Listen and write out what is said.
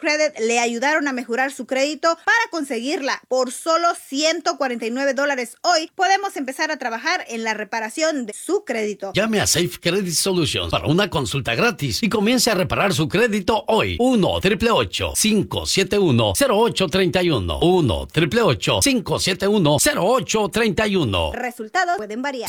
Credit le ayudaron a mejorar su crédito para conseguirla. Por solo $149 hoy podemos empezar a trabajar en la reparación de su crédito. Llame a Safe Credit Solutions para una consulta gratis y comience a reparar su crédito hoy. 1-888-571-0831. 1-888-571-0831. Resultados pueden variar.